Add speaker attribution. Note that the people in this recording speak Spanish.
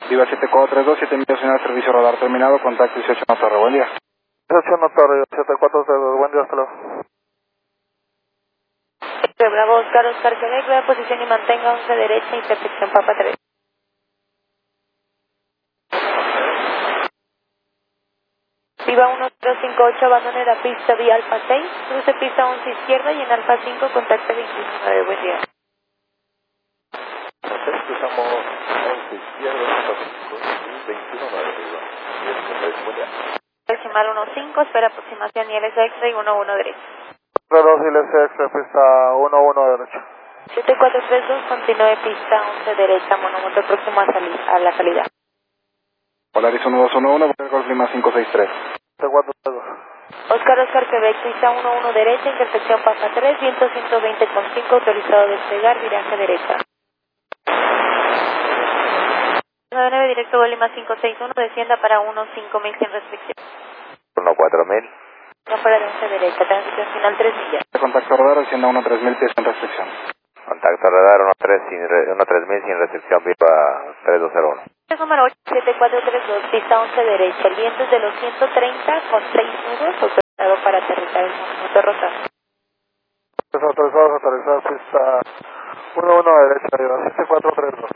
Speaker 1: Viva 7432, 7 millas en el servicio radar terminado, contacto 18 no Torre, buen día.
Speaker 2: 18 no Torre, 7432, buen día, hasta luego.
Speaker 3: Bravo, Oscar, Quebec, vea posición y mantenga 11 derecha, intersección Papa 3. Viva 1058, abandone la pista vía Alfa 6, cruce pista 11 izquierda y en Alfa 5, contacto 29, buen día.
Speaker 2: Cruzamos 11 izquierda, 29 arriba. Buen día.
Speaker 3: Decimal 15, espera aproximación y LS X-Ray 11 derecha.
Speaker 2: 2 ILS, pista 11 derecha.
Speaker 3: 7432, continúe pista 11 derecha, monomotor próximo a la salida.
Speaker 1: Polaris 1211, Golf Lima 563.
Speaker 2: 7432.
Speaker 3: Oscar, Quebec, pista 11 derecha, intersección Papa 3, viento 120,5, autorizado a despegar, viraje derecha. 99 directo Golf Lima 561, descienda para 15.000 sin restricción.
Speaker 2: 14000.
Speaker 3: No fuera de 11 derecha, transición final 3 millas.
Speaker 1: Contacto radar, descienda 3000 pies en restricción.
Speaker 2: Contacto radar 13000 sin restricción, viva 3201.
Speaker 3: Número 87432, pista 11 derecha, el viento es de los 130 con 6 nudos, autorizado para aterrizar el monumento rosado.
Speaker 2: Autorizados, pista 11 derecha, viva 7432.